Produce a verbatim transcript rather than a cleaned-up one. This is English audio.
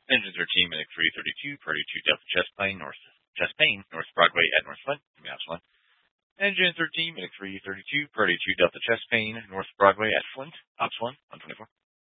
Engine thirteen, Medic three thirty-two, Party two Delta Chest Plane, North Chest Plane, North Broadway at North Flint, Ops one. Engine thirteen, Medic three thirty-two, Party two Delta Chest Plane, North Broadway at Flint, Ops one, one twenty-four.